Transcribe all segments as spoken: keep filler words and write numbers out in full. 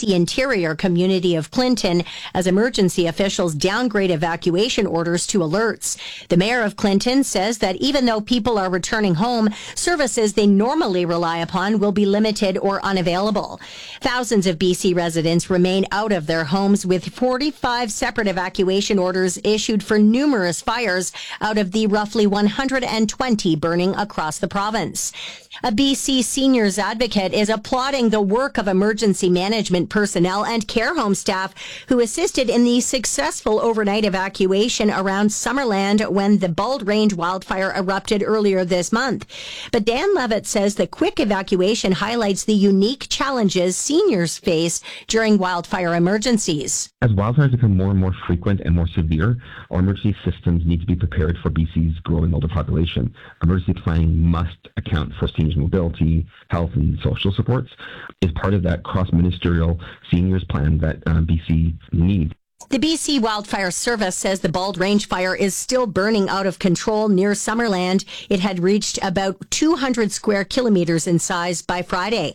C interior community of Clinton as emergency officials downgrade evacuation orders to alerts. The mayor of Clinton says that even though people are returning home, services they normally rely upon will be limited or unavailable. Thousands of B C residents remain out of their homes with forty-five separate evacuation orders issued for numerous fires out of the roughly one hundred twenty burning across the province. A B C seniors advocate is applauding the work of emergency management personnel and care home staff who assisted in the successful overnight evacuation around Summerland when the Bald Range wildfire erupted earlier this month. But Dan Levitt says the quick evacuation highlights the unique challenges seniors face during wildfire emergencies. As wildfires become more and more frequent and more severe, our emergency systems need to be prepared for B C's growing older population. Emergency planning must account for seniors' mobility, health, and social supports. Is part of that cross-ministerial seniors plan that uh, B C needs. The B C Wildfire Service says the Bald Range fire is still burning out of control near Summerland. It had reached about two hundred square kilometers in size by Friday.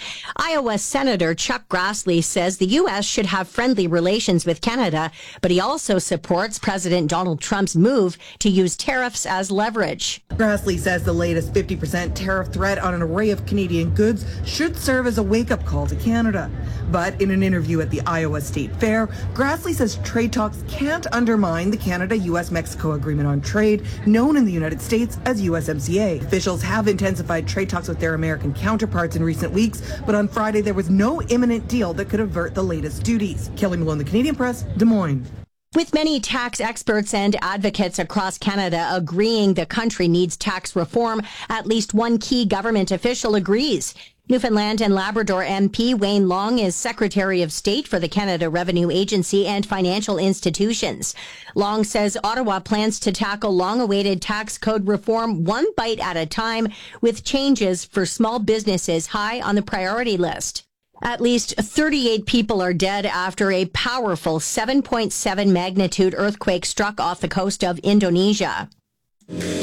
Iowa Senator Chuck Grassley says the U S should have friendly relations with Canada, but he also supports President Donald Trump's move to use tariffs as leverage. Grassley says the latest fifty percent tariff threat on an array of Canadian goods should serve as a wake-up call to Canada. But in an interview at the Iowa State Fair, Grassley says trade talks can't undermine the Canada-U S Mexico Agreement on Trade, known in the United States as U S M C A. Officials have intensified trade talks with their American counterparts in recent weeks, but on Friday there was no imminent deal that could avert the latest duties. Kelly Malone, The Canadian Press, Des Moines. With many tax experts and advocates across Canada agreeing the country needs tax reform, at least one key government official agrees. Newfoundland and Labrador M P Wayne Long is Secretary of State for the Canada Revenue Agency and financial institutions. Long says Ottawa plans to tackle long-awaited tax code reform one bite at a time, with changes for small businesses high on the priority list. At least thirty-eight people are dead after a powerful seven point seven magnitude earthquake struck off the coast of Indonesia.